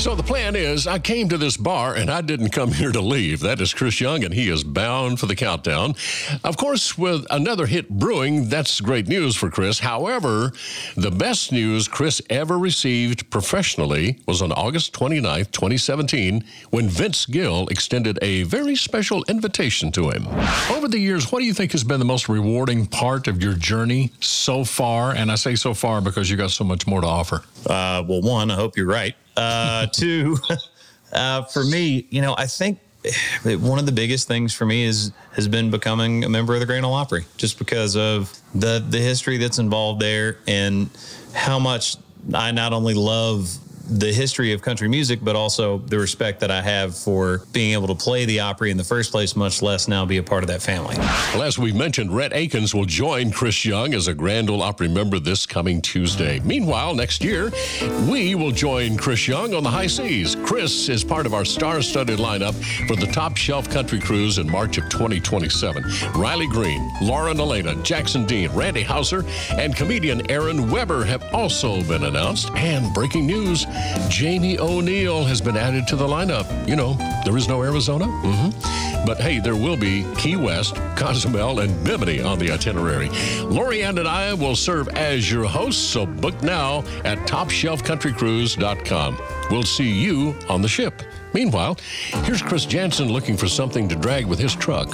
So the plan is, I came to this bar and I didn't come here to leave. That is Chris Young, and he is bound for the countdown. Of course, with another hit brewing, that's great news for Chris. However, the best news Chris ever received professionally was on August 29th, 2017, when Vince Gill extended a very special invitation to him. Over the years, what do you think has been the most rewarding part of your journey so far? And I say so far because you got so much more to offer. Well, one, I hope you're right. Two, for me, I think one of the biggest things for me has been becoming a member of the Grand Ole Opry, just because of the history that's involved there and how much I not only love the history of country music, but also the respect that I have for being able to play the Opry in the first place, much less now be a part of that family. Well, as we mentioned, Rhett Akins will join Chris Young as a Grand Ole Opry member this coming Tuesday. Meanwhile, next year, we will join Chris Young on the high seas. Chris is part of our star-studded lineup for the Top Shelf Country Cruise in March of 2027. Riley Green, Lauren Elena, Jackson Dean, Randy Hauser, and comedian Aaron Weber have also been announced. And breaking news, Jamie O'Neill has been added to the lineup. There is no Arizona. But hey, there will be Key West, Cozumel, and Bimini on the itinerary. Lorianne and I will serve as your hosts, so book now at TopShelfCountryCruise.com. We'll see you on the ship. Meanwhile, here's Chris Janson looking for something to drag with his truck.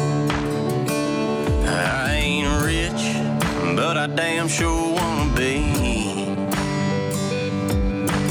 I ain't rich, but I damn sure wanna be.